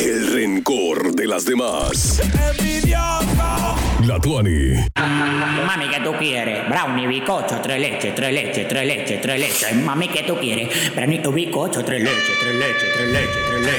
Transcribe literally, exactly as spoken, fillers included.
El rencor de las demás. La Tuani. Mami, ¿qué tú quieres? Brownie, bizcocho, tres leches, tres leches, tres leches, tres leches. Mami, ¿qué tú quieres? Branito, bizcocho, tres leches, tres leches, tres leches, tres leches.